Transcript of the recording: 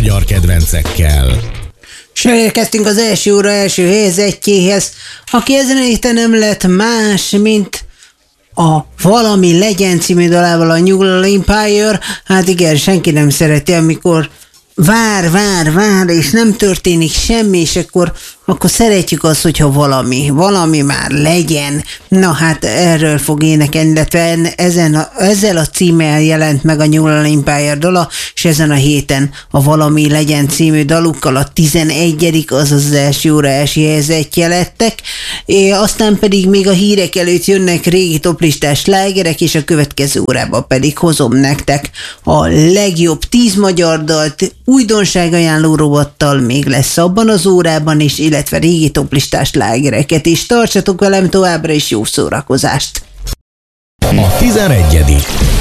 magyar kedvencekkel. És elérkeztünk az első óra első helyezettjéhez, aki ezen a héten nem lett más, mint a Valami legyen című dalával a New Empire. Hát igen, senki nem szereti, amikor vár, és nem történik semmi, és akkor szeretjük azt, hogyha valami már legyen. Na hát erről fog énekelni, illetve ezzel a címmel jelent meg a New Empire dala, és ezen a héten a Valami legyen című dalukkal a 11., azaz az első óra első helyezettje lettek, aztán pedig még a hírek előtt jönnek régi toplistás slágerek, és a következő órában pedig hozom nektek a legjobb 10 magyar dalt, újdonság ajánló rovattal még lesz abban az órában is, illetve régi toplistás slágereket is. Tartsatok velem továbbra is, jó szórakozást! A 11.